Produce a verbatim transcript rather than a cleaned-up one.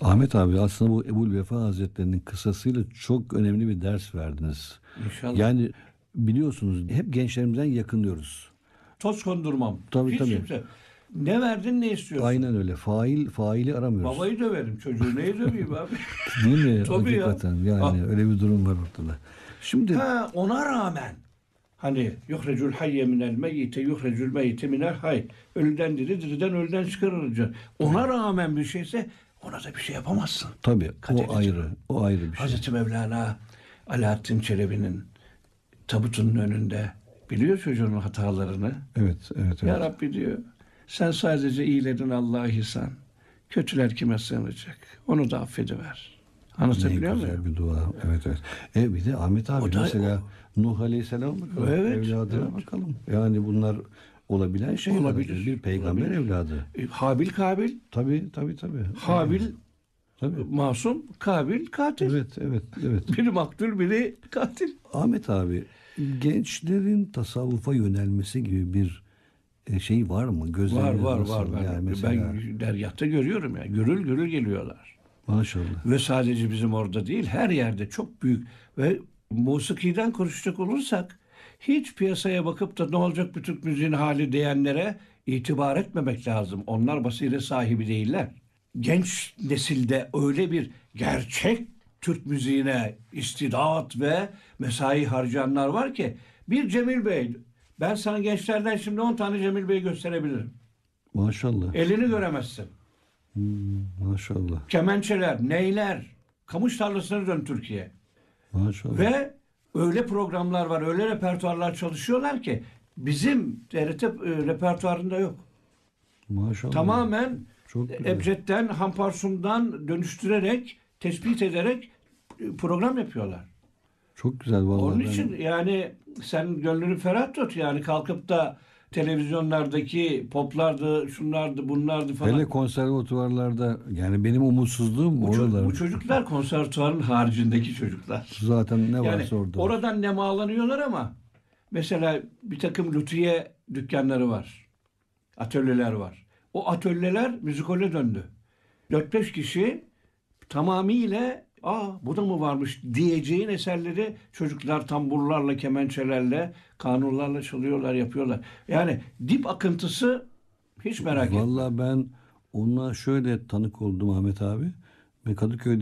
Ahmet abi, aslında bu Ebu'l-Vefa Hazretleri'nin kıssasıyla çok önemli bir ders verdiniz. İnşallah. Yani biliyorsunuz hep gençlerimizden yakınıyoruz. Toz kondurmam. Tabii Hiç tabii. kimse. Ne verdin, ne istiyorsun? Aynen öyle. Fail faili aramıyoruz. Babayı döverim, çocuğu neyi döveyim abi? Değil mi? Tabii ya. Hakikaten yani Ha. öyle bir durum var ortada. Şimdi Ha, ona rağmen hani yuhrecul hayye minel meyyite yuhrecul meyyite minel hay. Ölüden diri, diriden ölüden çıkarılacak. Ona rağmen bir şeyse ona da bir şey yapamazsın. tabii Kader o ayrı. O ayrı bir şey. Hazreti Mevlana Alaaddin Çelebi'nin tabutunun önünde biliyor çocuğunun hatalarını. Evet, evet, Ya evet. Rabbi diyor, sen sadece iyilerin Allah'ıysan, kötüler kime sığınacak? Onu da affediver. Ne Anlatabiliyor güzel muyum? bir dua. Evet, evet. E bir de Ahmet abi O da- mesela Nuh Aleyhisselam bakalım. Evet, Evladına evet. bakalım. Yani bunlar olabilen şeyler. Olabilir, Bir peygamber olabilir. evladı. E, Habil Kabil, Tabii, tabii, tabii. Habil Tabii. masum, Kabil katil. Evet, evet, evet. Biri maktul, biri katil. Ahmet abi, gençlerin tasavvufa yönelmesi gibi bir e, şey var mı? Var Gözleminiz var nasıl? var. Ben, Yani mesela, ben dergâhta görüyorum ya. Gürül gürül geliyorlar. maşallah. Ve sadece bizim orada değil, her yerde çok büyük. Ve musikiden konuşacak olursak, hiç piyasaya bakıp da ne olacak bu Türk müziğin hali diyenlere itibar etmemek lazım. Onlar basiret sahibi değiller. Genç nesilde öyle bir gerçek Türk müziğine istidat ve mesai harcayanlar var ki, bir Cemil Bey, ben sana gençlerden şimdi on tane Cemil Bey gösterebilirim. Maşallah. Elini göremezsin. Hmm, maşallah. Kemençeler, neyler, kamış tarlasına dön Türkiye. Maşallah. Ve öyle programlar var, öyle repertuarlar çalışıyorlar ki bizim T R T e, repertuarında yok. Maşallah. Tamamen Çok güzel. Ebced'den, Hamparsun'dan dönüştürerek, tespit ederek e, program yapıyorlar. Çok güzel vallahi. Onun ben- için yani sen gönlünü ferah tut, yani kalkıp da televizyonlardaki poplardı, şunlardı, bunlardı falan. Hele konservatuvarlarda, yani benim umutsuzluğum bu, ço- oralar. bu çocuklar konservatuvarın haricindeki çocuklar. Zaten ne Yani varsa orada. oradan nemalanıyorlar ama mesela bir takım lüthiye dükkanları var. Atölyeler var. O atölyeler müzikale döndü. dört beş kişi tamamıyla aa bu da mı varmış diyeceğin eserleri çocuklar tamburlarla, kemençelerle, kanunlarla çalıyorlar, yapıyorlar. Yani dip akıntısı hiç merak etme. Vallahi ben ona şöyle tanık oldum Ahmet abi. Ve Kadıköy'de